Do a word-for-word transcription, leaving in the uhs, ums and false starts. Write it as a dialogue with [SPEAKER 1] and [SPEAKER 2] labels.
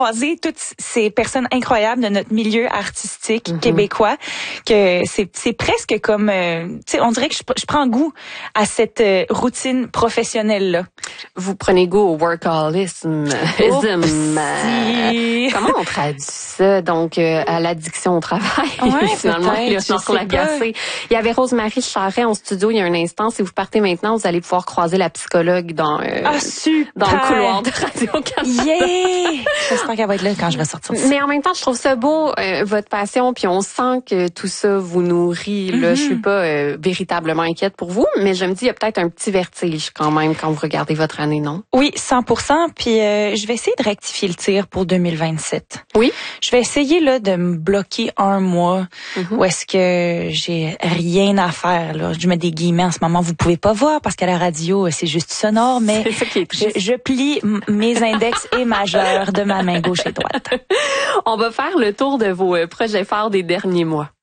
[SPEAKER 1] croiser toutes ces personnes incroyables de notre milieu artistique
[SPEAKER 2] Mm-hmm.
[SPEAKER 1] québécois que c'est c'est presque comme euh, tu sais on dirait que je, je prends goût à cette euh, routine professionnelle là.
[SPEAKER 2] Vous prenez goût au workaholisme. Ism.
[SPEAKER 1] Oupsie.
[SPEAKER 2] Comment on traduit ça? Donc, euh, à l'addiction au travail.
[SPEAKER 1] Ouais,
[SPEAKER 2] finalement,
[SPEAKER 1] peut-être,
[SPEAKER 2] Léonore
[SPEAKER 1] je sais
[SPEAKER 2] Lagacé. Il y avait Rose-Marie Charret en studio il y a un instant. Si vous partez maintenant, vous allez pouvoir croiser la psychologue dans, euh,
[SPEAKER 1] Ah, super.
[SPEAKER 2] dans le couloir de Radio-Canada.
[SPEAKER 1] Yeah! J'espère qu'elle va être là quand je vais sortir.
[SPEAKER 2] Mais en même temps, je trouve ça beau, euh, votre passion, puis on sent que tout ça vous nourrit. Là, mm-hmm. Je suis pas euh, véritablement inquiète pour vous, mais je me dis, il y a peut-être un petit vertige quand même quand vous regardez votre année, non?
[SPEAKER 1] Oui, cent pour cent. Puis euh, je vais essayer de rectifier le tir pour deux mille vingt-sept.
[SPEAKER 2] Oui?
[SPEAKER 1] Je vais essayer là de me bloquer un mois mm-hmm. où est-ce que j'ai rien à faire. Là. Je mets des guillemets en ce moment. Vous pouvez pas voir parce qu'à la radio, c'est juste sonore, mais
[SPEAKER 2] c'est ça qui est
[SPEAKER 1] je, je plie m- mes index et majeurs de ma main gauche et droite.
[SPEAKER 2] On va faire le tour de vos projets phares des derniers mois.